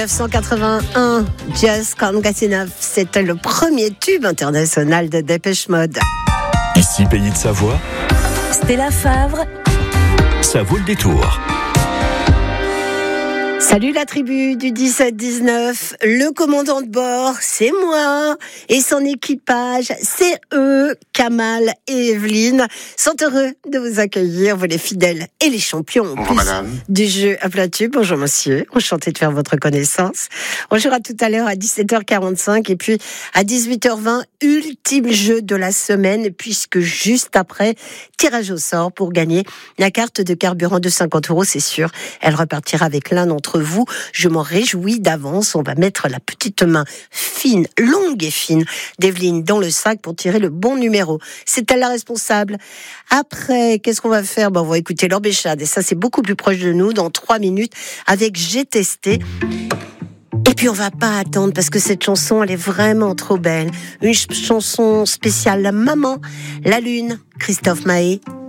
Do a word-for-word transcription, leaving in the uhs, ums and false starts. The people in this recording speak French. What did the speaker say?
dix-neuf cent quatre-vingt-un, Just Can't Get Enough, c'était le premier tube international de Dépêche Mode. Ici, Pays de Savoie, Stella Favre, ça vaut le détour. Salut la tribu du dix-sept dix-neuf, le commandant de bord, c'est moi, et son équipage, c'est eux, Kamal et Evelyne, sont heureux de vous accueillir, vous les fidèles et les champions en Bonjour plus madame. du jeu à plat tube. Bonjour monsieur, enchanté de faire votre connaissance. On jouera tout à l'heure à dix-sept heures quarante-cinq et puis à dix-huit heures vingt, ultime jeu de la semaine, puisque juste après, tirage au sort pour gagner la carte de carburant de cinquante euros, c'est sûr, elle repartira avec l'un d'entre vous. Je m'en réjouis d'avance. On va mettre la petite main fine, longue et fine d'Evelyne dans le sac pour tirer le bon numéro. C'est elle la responsable. Après, qu'est-ce qu'on va faire? Ben, on va écouter l'Orbéchade. Et ça, c'est beaucoup plus proche de nous, dans trois minutes, avec J'ai testé. Et puis on va pas attendre parce que cette chanson, elle est vraiment trop belle. Une ch- chanson spéciale, la maman, la lune, Christophe Maé.